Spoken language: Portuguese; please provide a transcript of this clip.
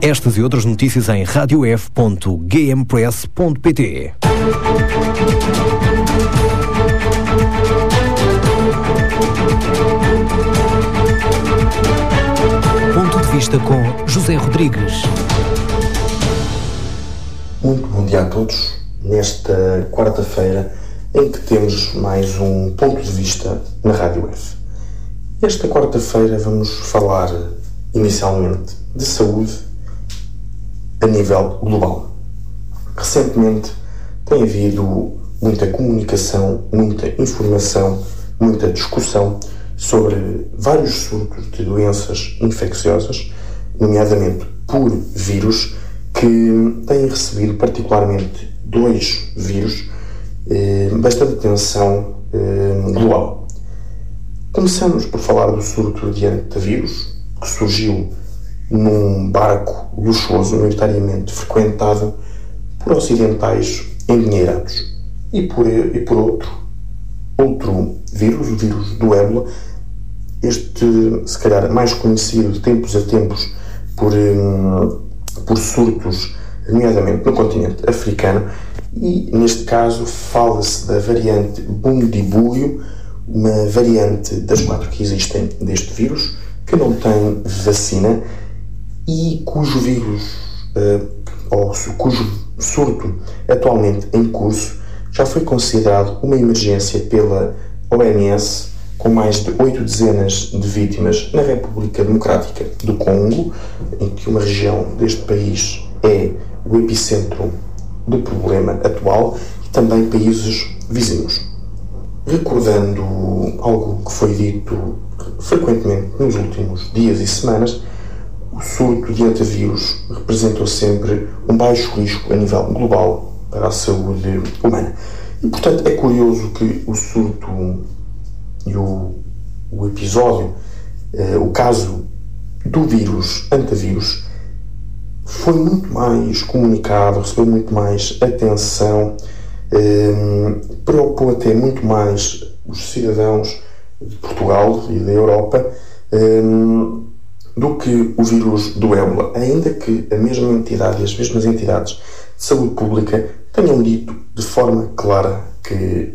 Estas e outras notícias em radiof.gmpress.pt. Ponto de vista com José Rodrigues. Muito bom dia a todos. Nesta quarta-feira em que temos mais um ponto de vista na Rádio F. Esta quarta-feira vamos falar inicialmente de saúde a nível global. Recentemente tem havido muita comunicação, muita informação, muita discussão sobre vários surtos de doenças infecciosas, nomeadamente por vírus, que têm recebido particularmente dois vírus bastante atenção global. Começamos por falar do surto de hantavirus, que surgiu num barco luxuoso, maioritariamente frequentado por ocidentais endinheirados. E por outro vírus, o vírus do ébola, este, se calhar, mais conhecido de tempos a tempos por surtos, nomeadamente no continente africano, e neste caso fala-se da variante Bundibugyo, uma variante das 4 que existem deste vírus, que não tem vacina e cujo cujo surto atualmente em curso já foi considerado uma emergência pela OMS, com mais de 8 dezenas de vítimas na República Democrática do Congo, em que uma região deste país é o epicentro do problema atual, e também países vizinhos. Recordando algo que foi dito frequentemente nos últimos dias e semanas, o surto de hantavirus representou sempre um baixo risco a nível global para a saúde humana. E, portanto, é curioso que o surto e o episódio, o caso do vírus hantavirus, foi muito mais comunicado, recebeu muito mais atenção, preocupou até muito mais os cidadãos de Portugal e da Europa do que o vírus do ébola, ainda que a mesma entidade e as mesmas entidades de saúde pública tenham dito de forma clara que